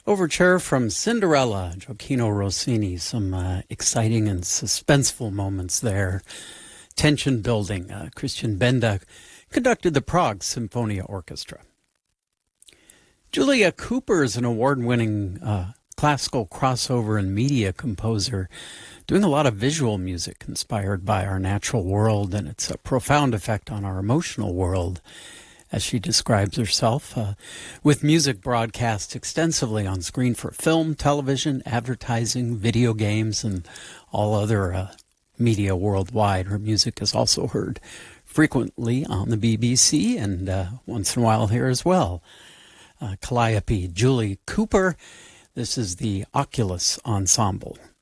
Overture from Cinderella, Gioacchino Rossini. Some exciting and suspenseful moments there. Tension building. Christian Benda conducted the Prague Symphonia Orchestra. Julia Cooper is an award-winning classical crossover and media composer, doing a lot of visual music inspired by our natural world and its profound effect on our emotional world, as she describes herself, with music broadcast extensively on screen for film, television, advertising, video games, and all other media worldwide. Her music is also heard frequently on the BBC and once in a while here as well. Calliope, Julie Cooper. This is the Oculus Ensemble.